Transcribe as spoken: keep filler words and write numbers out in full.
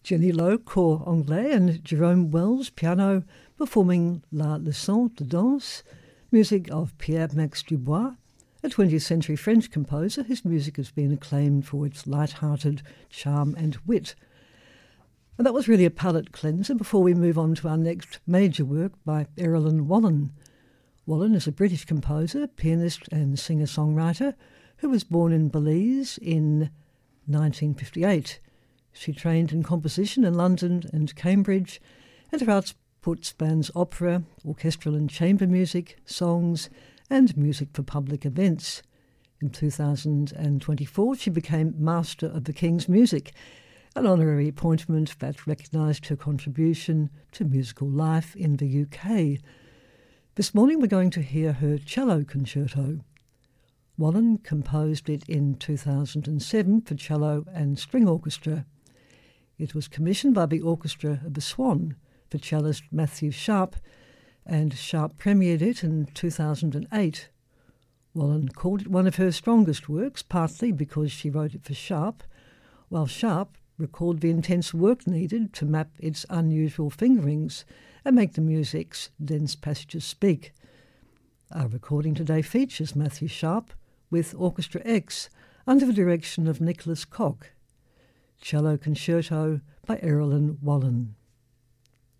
Jenny Lowe, cor anglais, and Jerome Wells, piano, performing La Leçon de Danse, music of Pierre-Max Dubois, a twentieth century French composer whose music has been acclaimed for its light-hearted charm and wit. And that was really a palate cleanser before we move on to our next major work by Erilyn Wallen. Wallen is a British composer, pianist and singer-songwriter who was born in Belize in nineteen fifty-eight. She trained in composition in London and Cambridge, and her output spans opera, orchestral and chamber music, songs, and music for public events. In two thousand twenty-four, she became Master of the King's Music, an honorary appointment that recognised her contribution to musical life in the U K. This morning we're going to hear her cello concerto. Wallen composed it in two thousand seven for cello and string orchestra. It was commissioned by the Orchestra of the Swan for cellist Matthew Sharp, and Sharp premiered it in two thousand eight. Wallen called it one of her strongest works, partly because she wrote it for Sharp, while Sharp recalled the intense work needed to map its unusual fingerings and make the music's dense passages speak. Our recording today features Matthew Sharp with Orchestra X under the direction of Nicholas Koch. Cello Concerto by Erilyn Wallen.